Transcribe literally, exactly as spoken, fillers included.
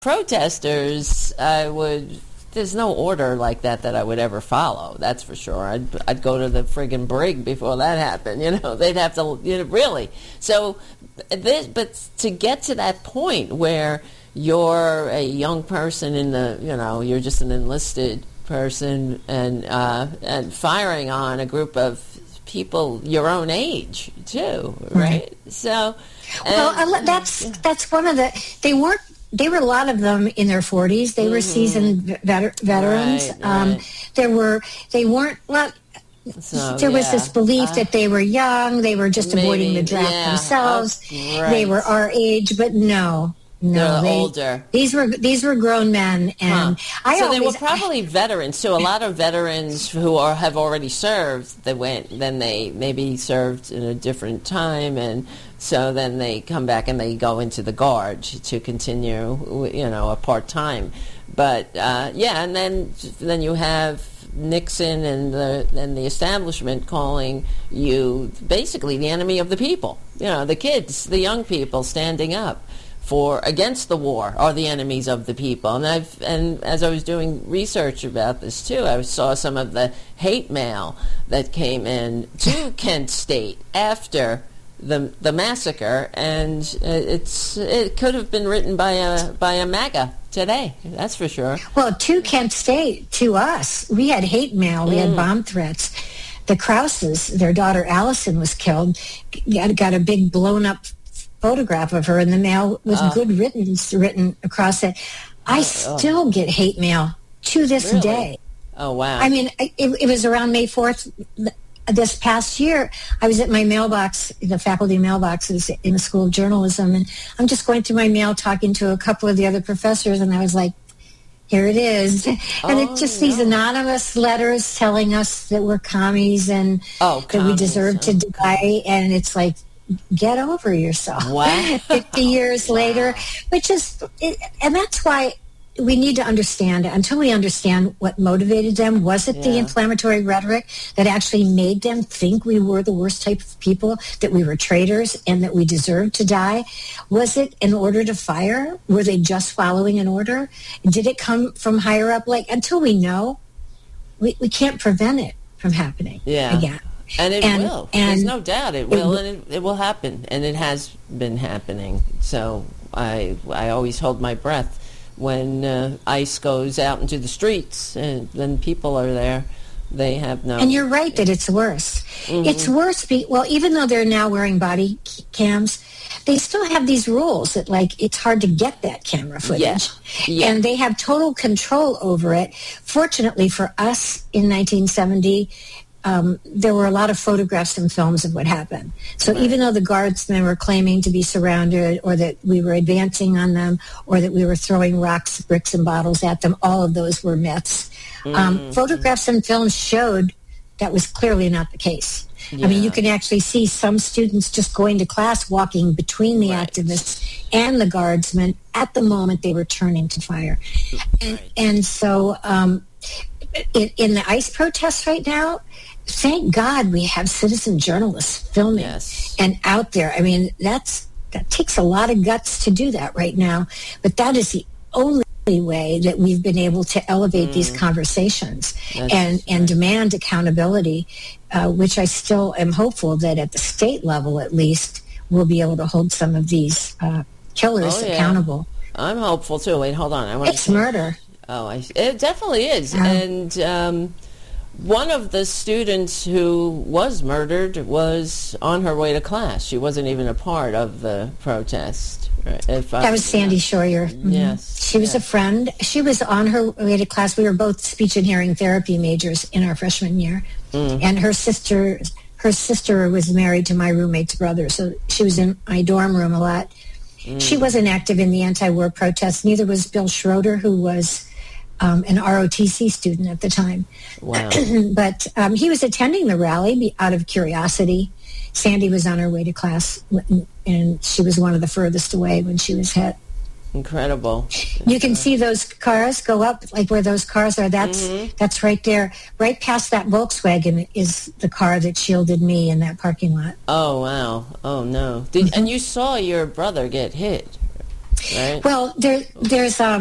protesters, I would... There's no order like that that I would ever follow. That's for sure. I'd I'd go to the friggin' brig before that happened. You know, they'd have to. You know, really. So, this, but to get to that point where you're a young person in the, you know, you're just an enlisted person and uh, and firing on a group of people your own age too, right? right. So, well, and, that's yeah. that's one of the. They weren't. They were a lot of them in their forties. They mm-hmm. were seasoned veter- veterans. Right, um, right. There were, they weren't, well, so, there was yeah. this belief uh, that they were young, they were just maybe, avoiding the draft yeah. themselves. Oh, right. They were our age, but no. No, They're they, older. These were these were grown men, and huh. I so always, they were probably I, veterans too. A lot of veterans who are have already served. They went, then they maybe served in a different time, and so then they come back and they go into the Guard to continue, you know, a part time. But uh, yeah, and then then you have Nixon and the and the establishment calling you basically the enemy of the people. You know, the kids, the young people standing up for against the war are the enemies of the people. And I've and as I was doing research about this too, I saw some of the hate mail that came in to Kent State after the the massacre, and it's it could have been written by a by a MAGA today. That's for sure. Well, to Kent State, to us, we had hate mail, we mm. had bomb threats. The Krauses, their daughter Allison was killed, got, got a big blown up photograph of her in the mail with uh, good riddance written across it. I uh, still get hate mail to this really? day. Oh, wow. I mean, it, it was around May fourth this past year. I was at my mailbox, the faculty mailboxes in the School of Journalism, and I'm just going through my mail talking to a couple of the other professors, and I was like, here it is. And oh, it's just no. these anonymous letters telling us that we're commies and oh, that commies, we deserve huh? to die, and it's like, get over yourself. Wow. fifty years wow. later, which is, it, and that's why we need to understand, until we understand what motivated them. Was it yeah. the inflammatory rhetoric that actually made them think we were the worst type of people, that we were traitors and that we deserved to die? Was it an order to fire? Were they just following an order? Did it come from higher up? Like, until we know, we, we can't prevent it from happening yeah. again. And it and, will. And There's no doubt it will, it, and it, it will happen. And it has been happening. So I I always hold my breath when uh, ICE goes out into the streets and then people are there. They have no... And you're right that it's worse. Mm-hmm. It's worse, be, well, even though they're now wearing body cams, they still have these rules that, like, it's hard to get that camera footage. Yeah. Yeah. And they have total control over it. Fortunately for us in nineteen seventy, Um, there were a lot of photographs and films of what happened. So right. even though the guardsmen were claiming to be surrounded, or that we were advancing on them, or that we were throwing rocks, bricks, and bottles at them, all of those were myths. Mm-hmm. Um, photographs and films showed that was clearly not the case. Yeah. I mean, you can actually see some students just going to class, walking between the right. activists and the guardsmen at the moment they were turning to fire. And, right. and so um, in, in the ICE protests right now, thank God we have citizen journalists filming yes. and out there. I mean, that's that takes a lot of guts to do that right now. But that is the only way that we've been able to elevate mm. these conversations that's and, right. and demand accountability, uh, which I still am hopeful that at the state level, at least, we'll be able to hold some of these uh, killers oh, yeah. accountable. I'm hopeful, too. Wait, hold on. I want It's to murder. Oh, I, it definitely is. Um, and... Um, one of the students who was murdered was on her way to class. She wasn't even a part of the protest. If I, that was Sandy Scheuer. Mm-hmm. Yes. She was yes. a friend. She was on her way to class. We were both speech and hearing therapy majors in our freshman year. Mm. And her sister her sister was married to my roommate's brother, so she was in my dorm room a lot. Mm. She wasn't active in the anti-war protests. Neither was Bill Schroeder, who was Um, an R O T C student at the time. Wow. But um, he was attending the rally out of curiosity. Sandy was on her way to class, and she was one of the furthest away when she was hit. Incredible. You can see those cars go up, like where those cars are. That's mm-hmm. that's right there. Right past that Volkswagen is the car that shielded me in that parking lot. Oh, wow. Oh, no. Did, mm-hmm. And you saw your brother get hit. right? Well, there, there's um,